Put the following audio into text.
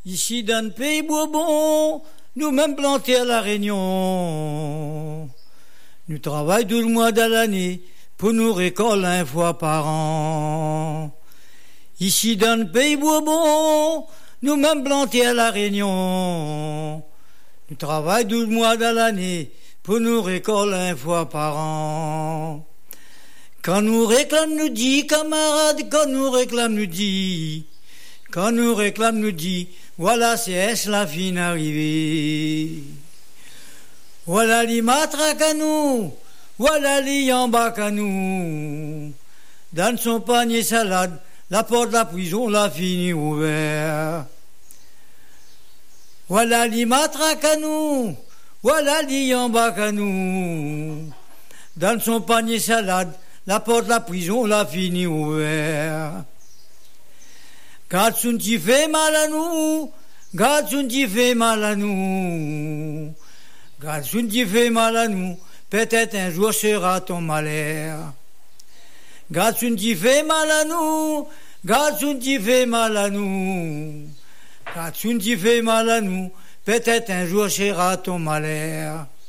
Ici dans le pays Bourbon, nous-mêmes plantés à La Réunion. Nous travaillons 12 mois de l'année pour nous récolter une fois par an. Ici dans le pays Bourbon, nous-mêmes plantés à La Réunion. Nous travaillons 12 mois de l'année pour nous récolter une fois par an. Quand nous réclame, nous dit, camarades, quand nous réclame, nous dit, quand nous réclame, nous dit, voilà, c'est la fin arrivée. Voilà les matraques à nous, voilà les yambaks à nous. Dans son panier salade, la porte de la prison l'a fini ouverte. Voilà les matraques à nous, voilà les yambaks à nous. Dans son panier salade, la porte de la prison l'a fini ouverte. Gatsun qui fait mal à nous, Gatsun qui fait mal à nous, Gatsun qui fait mal à nous, peut-être un jour sera ton malheur. Gatsun qui fait mal à nous, Gatsun qui fait mal à nous, Gatsun qui fait mal à nous, peut-être un jour sera ton malheur.